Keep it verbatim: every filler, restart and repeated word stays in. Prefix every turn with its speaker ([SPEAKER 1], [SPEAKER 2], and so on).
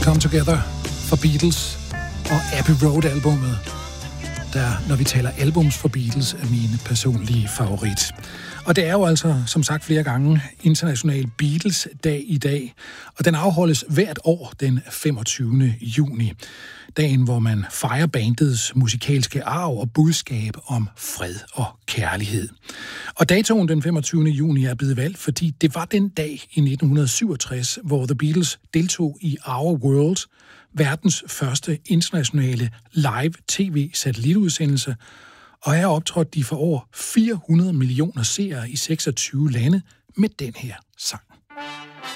[SPEAKER 1] Come Together for Beatles og Abbey Road-albummet, der, når vi taler albums for Beatles, er min personlige favorit. Og det er jo altså, som sagt flere gange, International Beatles-dag i dag, og den afholdes hvert år den femogtyvende juni. Dagen, hvor man fejrer bandets musikalske arv og budskab om fred og kærlighed. Og datoen den femogtyvende juni er blevet valgt, fordi det var den dag i nitten syvogtres, hvor The Beatles deltog i Our World, verdens første internationale live-tv-satellitudsendelse, og her optrådte de for over fire hundrede millioner seere i seksogtyve lande med den her sang.